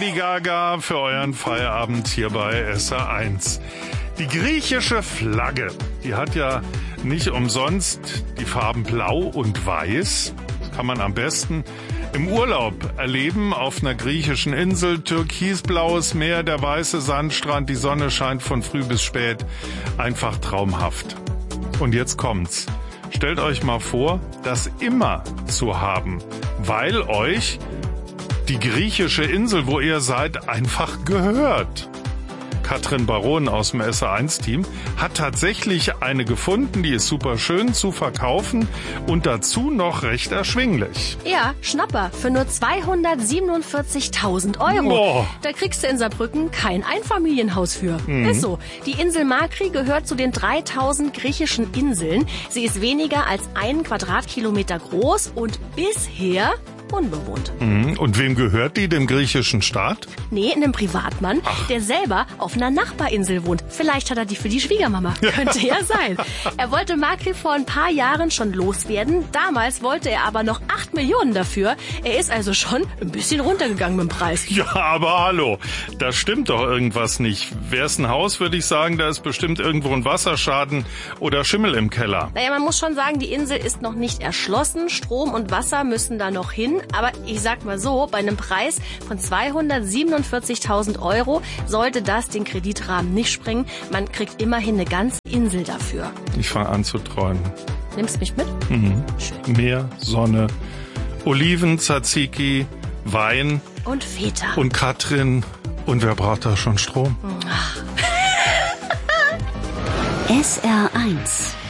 Lady Gaga für euren Feierabend hier bei SR1. Die griechische Flagge, die hat ja nicht umsonst die Farben Blau und Weiß. Das kann man am besten im Urlaub erleben auf einer griechischen Insel. Türkisblaues Meer, der weiße Sandstrand, die Sonne scheint von früh bis spät. Einfach traumhaft. Und jetzt kommt's. Stellt euch mal vor, das immer zu haben, weil euch die griechische Insel, wo ihr seid, einfach gehört. Katrin Baron aus dem SR1-Team hat tatsächlich eine gefunden, die ist super schön zu verkaufen und dazu noch recht erschwinglich. Ja, Schnapper für nur 247.000 Euro. Boah. Da kriegst du in Saarbrücken kein Einfamilienhaus für. Ist so. Die Insel Makri gehört zu den 3000 griechischen Inseln. Sie ist weniger als 1 Quadratkilometer groß und bisher unbewohnt. Und wem gehört die? Dem griechischen Staat? Nee, einem Privatmann, der selber auf einer Nachbarinsel wohnt. Vielleicht hat er die für die Schwiegermama. Könnte ja sein. Er wollte Makri vor ein paar Jahren schon loswerden. Damals wollte er aber noch 8 Millionen dafür. Er ist also schon ein bisschen runtergegangen mit dem Preis. Ja, aber hallo, da stimmt doch irgendwas nicht. Wär's ein Haus, würde ich sagen, da ist bestimmt irgendwo ein Wasserschaden oder Schimmel im Keller. Naja, man muss schon sagen, die Insel ist noch nicht erschlossen. Strom und Wasser müssen da noch hin. Aber ich sag mal so, bei einem Preis von 247.000 Euro sollte das den Kreditrahmen nicht sprengen. Man kriegt immerhin eine ganze Insel dafür. Ich fange an zu träumen. Nimmst mich mit? Mhm. Schön. Meer, Sonne, Oliven, Tzatziki, Wein Und Feta. und Katrin. Und wer braucht da schon Strom? SR1